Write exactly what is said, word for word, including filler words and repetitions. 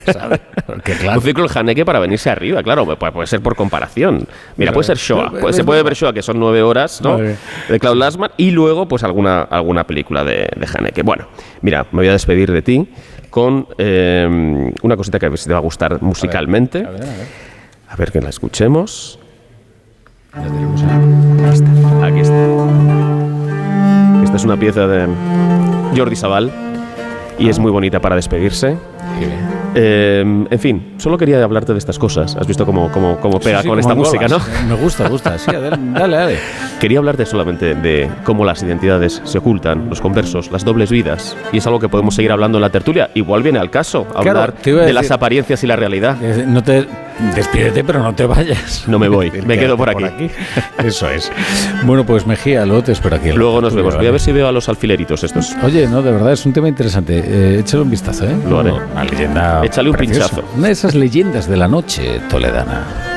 ¿sabes? Porque, claro. Un ciclo del Haneke para venirse arriba, claro, puede, puede ser por comparación. Mira, puede ser Shoah, pues, se puede ver Shoah, que son nueve horas, ¿no? Vale. De Claude Lanzmann, y luego, pues, alguna, alguna película de, de Haneke. Bueno, mira, me voy a despedir de ti con eh, una cosita que a ver si te va a gustar musicalmente. A ver, a ver. A ver. A ver que la escuchemos. Ya tenemos a... Ahí está, aquí está. Esta es una pieza de Jordi Sabal y ah. es muy bonita para despedirse. Qué bien. Eh, en fin, solo quería hablarte de estas cosas. Has visto cómo, cómo, cómo pega sí, sí, con esta música, ¿no? Me gusta, me gusta. Sí, dale, dale. Quería hablarte solamente de cómo las identidades se ocultan, los conversos, las dobles vidas. Y es algo que podemos seguir hablando en la tertulia. Igual viene al caso hablar claro, de decir, las apariencias y la realidad. No te despídete, pero no te vayas. No me voy, me quedo por aquí. por aquí. Eso es. Bueno, pues Mejía, luego te espero aquí. Luego nos vemos. Voy a ver si veo a los alfileritos estos. Oye, no, de verdad, es un tema interesante. Eh, échale un vistazo, ¿eh? Lo haré. Una leyenda. Échale un preciosa. pinchazo. Una de esas leyendas de la noche toledana.